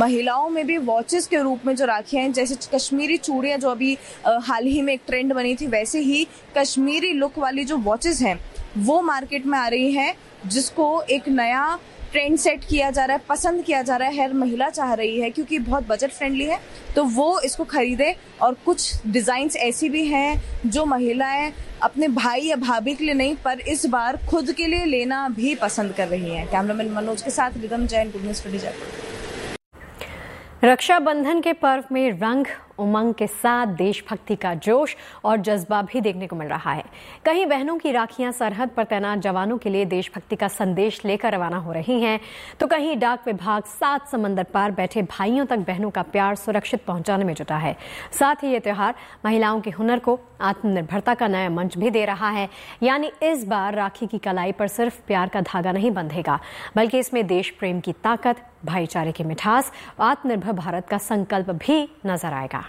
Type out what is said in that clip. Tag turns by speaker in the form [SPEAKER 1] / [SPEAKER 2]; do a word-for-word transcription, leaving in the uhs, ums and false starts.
[SPEAKER 1] महिलाओं में भी वॉचेस के रूप में जो राखियां हैं, जैसे कश्मीरी चूड़ियां जो अभी हाल ही में एक ट्रेंड बनी थी, वैसे ही कश्मीरी लुक वाली जो वॉचेस हैं वो मार्केट में आ रही हैं, जिसको एक नया ट्रेंड सेट किया जा रहा है, पसंद किया जा रहा है, हर महिला चाह रही है क्योंकि बहुत बजट फ्रेंडली है, तो वो इसको खरीदे। और कुछ डिज़ाइंस ऐसी भी हैं जो महिलाएं अपने भाई या भाभी के लिए नहीं, पर इस बार खुद के लिए लेना भी पसंद कर रही हैं। कैमरामैन मनोज के साथ rhythm Jain, good news today Jaipur.
[SPEAKER 2] Rakshabandhan के पर्व में रंग, उमंग के साथ देशभक्ति का जोश और जज्बा भी देखने को मिल रहा है। कहीं बहनों की राखियां सरहद पर तैनात जवानों के लिए देशभक्ति का संदेश लेकर रवाना हो रही हैं, तो कहीं डाक विभाग सात समंदर पार बैठे भाइयों तक बहनों का प्यार सुरक्षित पहुंचाने में जुटा है। साथ ही ये त्योहार महिलाओं के हुनर को आत्मनिर्भरता का नया मंच भी दे रहा है। यानी इस बार राखी की कलाई पर सिर्फ प्यार का धागा नहीं बंधेगा, बल्कि इसमें देश प्रेम की ताकत, भाईचारे की मिठास, आत्मनिर्भर भारत का संकल्प भी नजर आएगा।